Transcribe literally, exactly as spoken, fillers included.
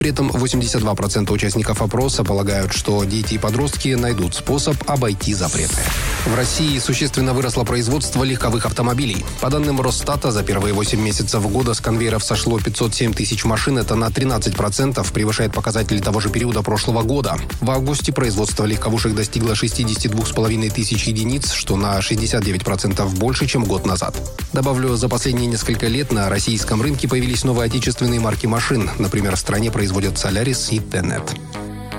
При этом восемьдесят два процента участников опроса полагают, что дети и подростки найдут способ обойти запреты. В России существенно выросло производство легковых автомобилей. По данным Росстата, за первые восемь месяцев года с конвейеров сошло пятьсот семь тысяч машин. Это на тринадцать процентов превышает показатели того же периода прошлого года. В августе производство легковушек достигло шестьдесят два с половиной тысяч единиц, что на шестьдесят девять процентов больше, чем год назад. Добавлю, за последние несколько лет на российском рынке появились новые отечественные марки машин. Например, в стране производят Солярис и Тенет.